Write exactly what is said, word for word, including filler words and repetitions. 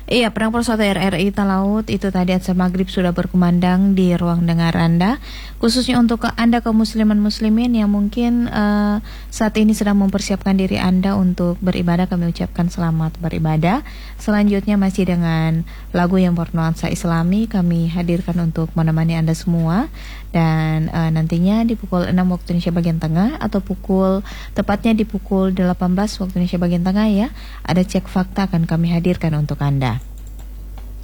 Iya, Pedang Persatu R R I Talaut itu tadi azan maghrib sudah berkumandang di ruang dengar Anda, khususnya untuk ke Anda kaum musliman muslimin yang mungkin uh, saat ini sedang mempersiapkan diri Anda untuk beribadah, kami ucapkan selamat beribadah. Selanjutnya masih dengan lagu yang bernuansa Islami kami hadirkan untuk menemani Anda semua, dan uh, nantinya di pukul enam waktu Indonesia bagian tengah atau pukul tepatnya di pukul delapan belas waktu Indonesia bagian tengah ya, ada cek fakta akan kami hadirkan untuk Anda.